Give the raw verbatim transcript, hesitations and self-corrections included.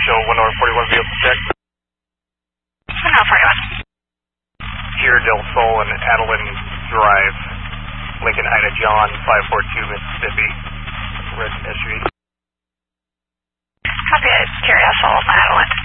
show one hour forty-one vehicle check. one hour forty-one. Here, Del Sol and Adeline Drive, Lincoln Ida John, five four two Mississippi, red S U V. Copy it, Jerry Sol, Adeline.